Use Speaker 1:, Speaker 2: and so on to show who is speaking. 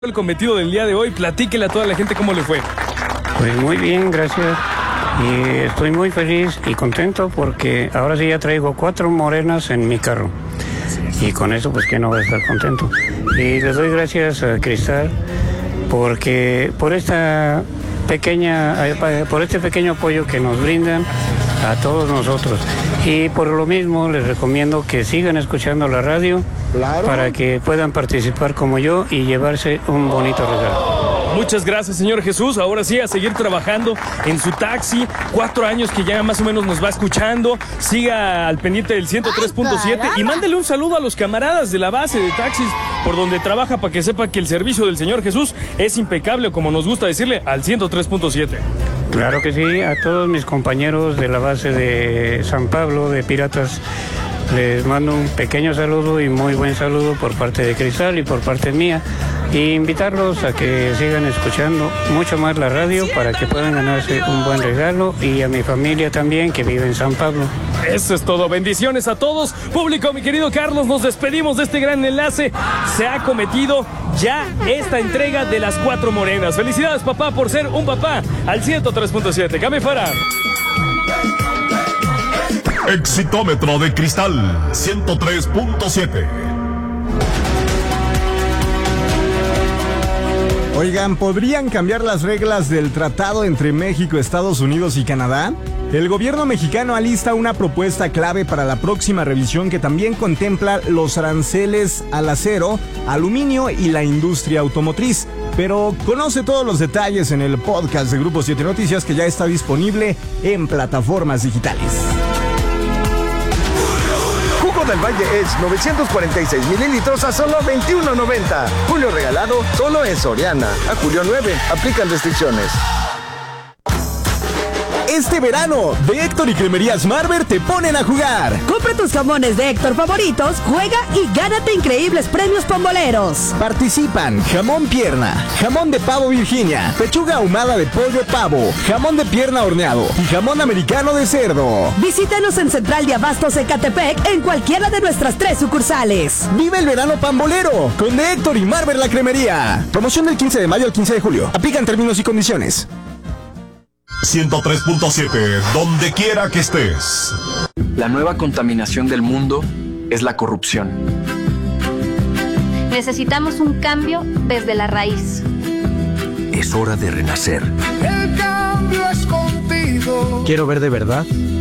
Speaker 1: el cometido del día de hoy. Platíquele a toda la gente cómo le fue.
Speaker 2: Pues muy bien, gracias. Y estoy muy feliz y contento porque ahora sí ya traigo 4 morenas en mi carro. Y con eso pues que no voy a estar contento. Y les doy gracias a Cristal porque por este pequeño apoyo que nos brindan a todos nosotros. Y por lo mismo les recomiendo que sigan escuchando la radio, claro, para que puedan participar como yo y llevarse un bonito regalo.
Speaker 1: Muchas gracias, señor Jesús. Ahora sí, a seguir trabajando en su taxi. 4 años que ya más o menos nos va escuchando. Siga al pendiente del 103.7 y mándele un saludo a los camaradas de la base de taxis por donde trabaja para que sepa que el servicio del señor Jesús es impecable, como nos gusta decirle, al 103.7.
Speaker 2: Claro que sí, a todos mis compañeros de la base de San Pablo, de Piratas, les mando un pequeño saludo y muy buen saludo por parte de Cristal y por parte mía. Y invitarlos a que sigan escuchando mucho más la radio para que puedan ganarse un buen regalo, y a mi familia también que vive en San Pablo.
Speaker 1: Eso es todo. Bendiciones a todos. Público, mi querido Carlos, nos despedimos de este gran enlace. Se ha cometido ya esta entrega de las 4 morenas. Felicidades, papá, por ser un papá al 103.7. Cambio fuera.
Speaker 3: Exitómetro de Cristal 103.7.
Speaker 4: Oigan, ¿podrían cambiar las reglas del tratado entre México, Estados Unidos y Canadá? El gobierno mexicano alista una propuesta clave para la próxima revisión que también contempla los aranceles al acero, aluminio y la industria automotriz. Pero conoce todos los detalles en el podcast de Grupo 7 Noticias, que ya está disponible en plataformas digitales.
Speaker 5: Jugo del Valle Edge 946 mililitros a solo $21.90. Julio regalado solo en Soriana. A julio 9. Aplican restricciones.
Speaker 4: Este verano, de Héctor y Cremerías Marber te ponen a jugar.
Speaker 6: Compra tus jamones de Héctor favoritos, juega y gánate increíbles premios pamboleros.
Speaker 4: Participan jamón pierna, jamón de pavo Virginia, pechuga ahumada de pollo pavo, jamón de pierna horneado y jamón americano de cerdo.
Speaker 6: Visítanos en Central de Abastos Ecatepec en cualquiera de nuestras 3 sucursales.
Speaker 4: Vive el verano pambolero con de Héctor y Marber la Cremería. Promoción del 15 de mayo al 15 de julio. Aplican términos y condiciones.
Speaker 3: 103.7, donde quiera que estés.
Speaker 7: La nueva contaminación del mundo es la corrupción.
Speaker 8: Necesitamos un cambio desde la raíz.
Speaker 9: Es hora de renacer.
Speaker 10: El cambio es contigo.
Speaker 9: Quiero ver de verdad